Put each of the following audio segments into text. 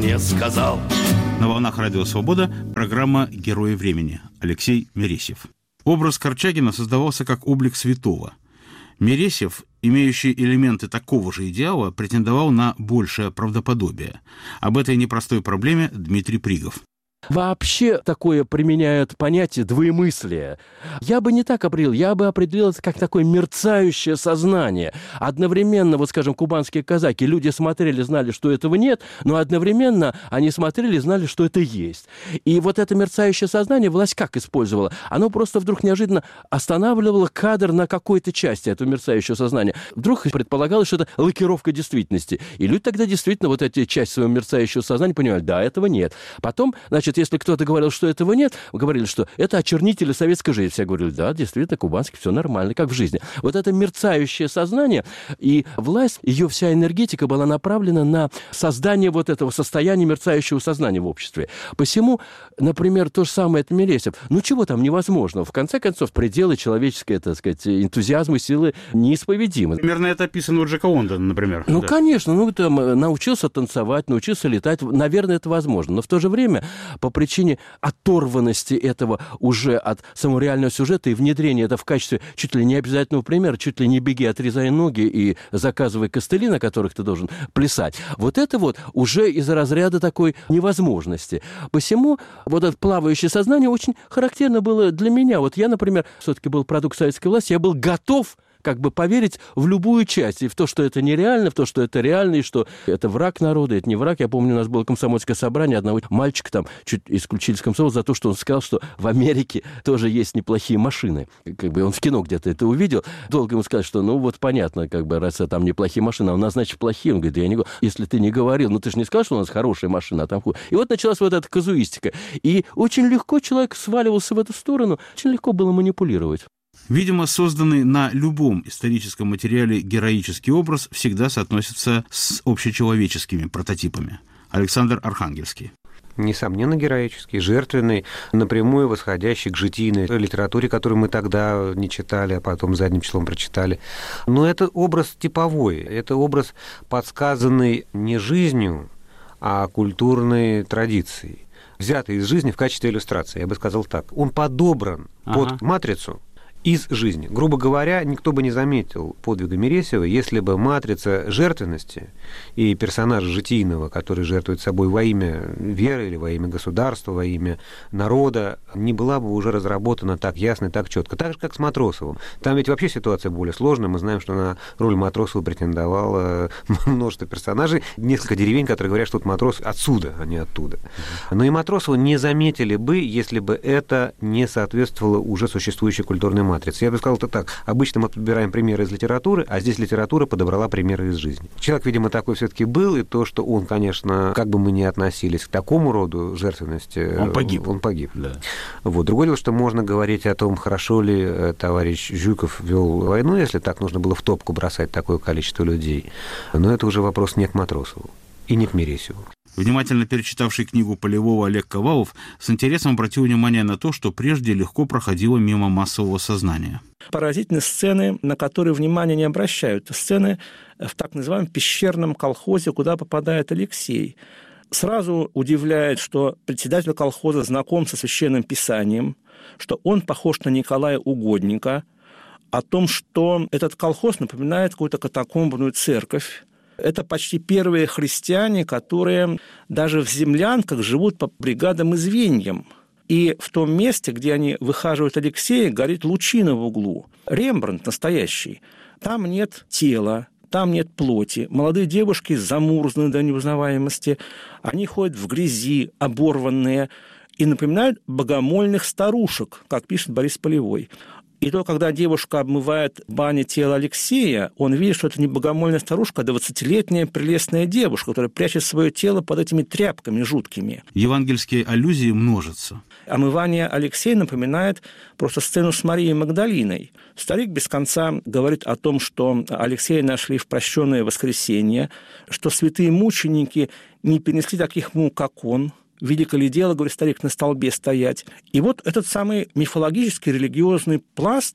не сказал. На волнах Радио Свобода программа «Герои времени». Алексей Мересьев. Образ Корчагина создавался как облик святого. Мересьев, имеющий элементы такого же идеала, претендовал на большее правдоподобие. Об этой непростой проблеме Дмитрий Пригов. Вообще такое применяют понятие двоемыслия. Я бы не так определил, я бы определил это как такое мерцающее сознание. Одновременно, вот скажем, кубанские казаки, люди смотрели, знали, что этого нет, но одновременно они смотрели, знали, что это есть. И вот это мерцающее сознание власть как использовала? Оно просто вдруг неожиданно останавливало кадр на какой-то части этого мерцающего сознания. Вдруг предполагалось, что это лакировка действительности. И люди тогда действительно вот эти части своего мерцающего сознания понимали, да, этого нет. Потом, значит, если кто-то говорил, что этого нет, говорили, что это очернители советской жизни. Все говорили, да, действительно, кубанский, все нормально, как в жизни. Вот это мерцающее сознание, и власть, ее вся энергетика была направлена на создание вот этого состояния мерцающего сознания в обществе. Посему, например, то же самое это Мересьев. Ну, чего там невозможного? В конце концов, пределы человеческой, так сказать, энтузиазма и силы неисповедимы. Примерно это описано у Джека Лондона, например. Ну, да. Конечно, ну, там, научился танцевать, научился летать. Наверное, это возможно. Но в то же время по причине оторванности этого уже от самого реального сюжета и внедрения это в качестве чуть ли не обязательного примера, чуть ли не беги, отрезай ноги и заказывай костыли, на которых ты должен плясать. Вот это вот уже из разряда такой невозможности. Посему вот это плавающее сознание очень характерно было для меня. Вот я, например, все-таки был продукт советской власти, я был готов как бы поверить в любую часть, и в то, что это нереально, в то, что это реально, и что это враг народа, это не враг. Я помню, у нас было комсомольское собрание, одного мальчика там чуть исключили из комсомола за то, что он сказал, что в Америке тоже есть неплохие машины. Как бы он в кино где-то это увидел. Долго ему сказали, что ну вот понятно, как бы раз там неплохие машины, а у нас, значит, плохие. Он говорит, я не говорю, если ты не говорил, ну ты же не сказал, что у нас хорошая машина, а там хуже. И вот началась вот эта казуистика. И очень легко человек сваливался в эту сторону, очень легко было манипулировать. Видимо, созданный на любом историческом материале героический образ всегда соотносится с общечеловеческими прототипами. Александр Архангельский. Несомненно, героический, жертвенный, напрямую восходящий к житийной литературе, которую мы тогда не читали, а потом задним числом прочитали. Но это образ типовой, это образ, подсказанный не жизнью, а культурной традицией, взятый из жизни в качестве иллюстрации, я бы сказал так. Он подобран под матрицу из жизни. Грубо говоря, никто бы не заметил подвига Мересьева, если бы матрица жертвенности и персонажа житийного, который жертвует собой во имя веры или во имя государства, во имя народа, не была бы уже разработана так ясно и так четко. Так же, как с Матросовым. Там ведь вообще ситуация более сложная. Мы знаем, что на роль Матросова претендовало множество персонажей, несколько деревень, которые говорят, что матрос отсюда, а не оттуда. Но и Матросова не заметили бы, если бы это не соответствовало уже существующей культурной матрице. Я бы сказал это так. Обычно мы подбираем примеры из литературы, а здесь литература подобрала примеры из жизни. Человек, видимо, такой все-таки был, и то, что он, конечно, как бы мы ни относились к такому роду жертвенности, он погиб. Он погиб. Да. Вот. Другое дело, что можно говорить о том, хорошо ли товарищ Жуков вел войну, если так нужно было в топку бросать такое количество людей. Но это уже вопрос не к Матросову и не к Мересьеву. Внимательно перечитавший книгу Полевого Олег Ковалов с интересом обратил внимание на то, что прежде легко проходило мимо массового сознания. Поразительны сцены, на которые внимания не обращают. Сцены в так называемом пещерном колхозе, куда попадает Алексей. Сразу удивляет, что председатель колхоза знаком со Священным Писанием, что он похож на Николая Угодника, о том, что этот колхоз напоминает какую-то катакомбную церковь. Это почти первые христиане, которые даже в землянках живут по бригадам и звеньям. И в том месте, где они выхаживают Алексея, горит лучина в углу. Рембрандт настоящий. Там нет тела, там нет плоти. Молодые девушки замурзаны до неузнаваемости. Они ходят в грязи, оборванные, и напоминают богомольных старушек, как пишет Борис Полевой. И то, когда девушка обмывает в бане тело Алексея, он видит, что это не богомольная старушка, а 20-летняя прелестная девушка, которая прячет свое тело под этими тряпками жуткими. Евангельские аллюзии множатся. Омывание Алексея напоминает просто сцену с Марией Магдалиной. Старик без конца говорит о том, что Алексея нашли в прощенное воскресенье, что святые мученики не перенесли таких мук, как он. Велико ли дело, говорит старик, на столбе стоять. И вот этот самый мифологический религиозный пласт,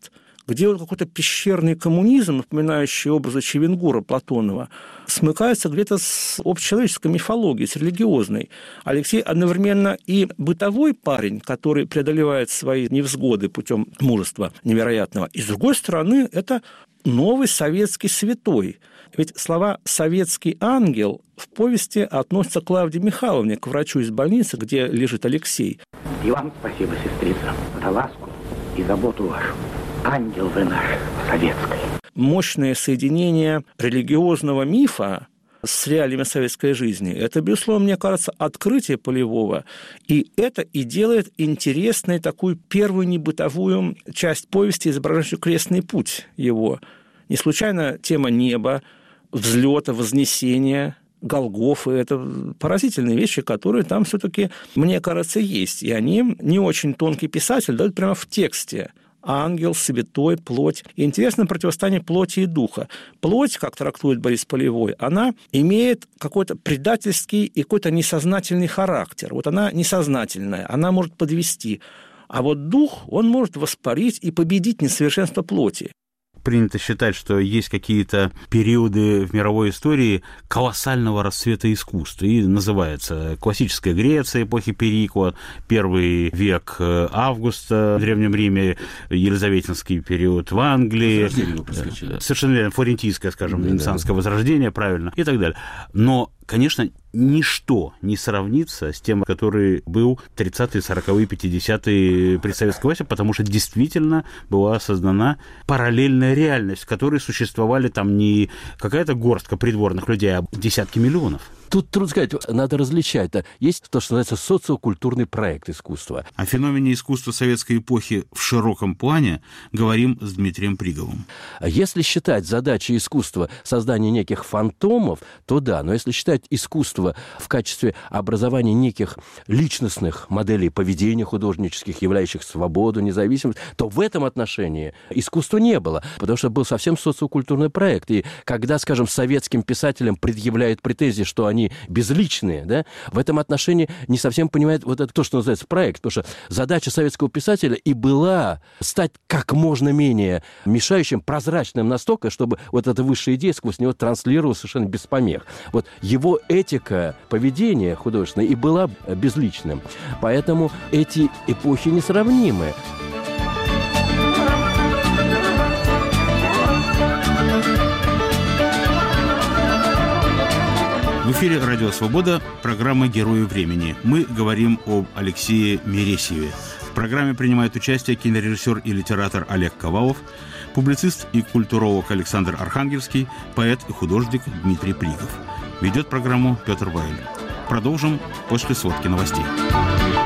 где вот какой-то пещерный коммунизм, напоминающий образы Чевенгура Платонова, смыкается где-то с общечеловеческой мифологией, с религиозной. Алексей одновременно и бытовой парень, который преодолевает свои невзгоды путем мужества невероятного, и, с другой стороны, это новый советский святой. Ведь слова «советский ангел» в повести относятся к Клавдии Михайловне, к врачу из больницы, где лежит Алексей. И вам спасибо, сестрица, за ласку и заботу вашу. Ангел вы наш советский. Мощное соединение религиозного мифа с реалиями советской жизни – это, безусловно, мне кажется, открытие Полевого. И это и делает интересной такую первую небытовую часть повести, изображающую крестный путь его. Не случайно тема неба, взлета, вознесения, Голгофы – это поразительные вещи, которые там все-таки, мне кажется, есть. И они не очень тонкий писатель дают прямо в тексте. Ангел, святой, плоть. И интересно противостояние плоти и духа. Плоть, как трактует Борис Полевой, она имеет какой-то предательский и какой-то несознательный характер. Вот она несознательная, она может подвести. А вот дух, он может воспарить и победить несовершенство плоти. Принято считать, что есть какие-то периоды в мировой истории колоссального расцвета искусства. И называется классическая Греция эпохи Перикла, первый век Августа в ДревнемРиме, елизаветинский период в Англии. Совершенно верно, флорентийское, скажем, ренессансское возрождение, правильно, и так далее. Но, конечно, ничто не сравнится с тем, который был 30-е, 40-е, 50-е при советской власти, потому что действительно была создана параллельная реальность, в которой существовали там не какая-то горстка придворных людей, а десятки миллионов. Тут трудно сказать, надо различать. Есть то, что называется социокультурный проект искусства. О феномене искусства советской эпохи в широком плане говорим с Дмитрием Приговым. Если считать задачей искусства создание неких фантомов, то да. Но если считать искусство в качестве образования неких личностных моделей поведения художнических, являющих свободу, независимость, то в этом отношении искусства не было, потому что был совсем социокультурный проект. И когда, скажем, советским писателям предъявляют претензии, что они безличные, да, в этом отношении не совсем понимает вот это то, что называется проект, потому что задача советского писателя и была стать как можно менее мешающим, прозрачным настолько, чтобы вот эта высшая идея сквозь него транслировалась совершенно без помех. Вот его этика поведения художественная и была безличным. Поэтому эти эпохи несравнимы. В эфире «Радио Свобода», программа «Герои времени». Мы говорим об Алексее Мересьеве. В программе принимает участие кинорежиссер и литератор Олег Ковалов, публицист и культуролог Александр Архангельский, поэт и художник Дмитрий Пригов. Ведет программу Петр Вайль. Продолжим после сводки новостей.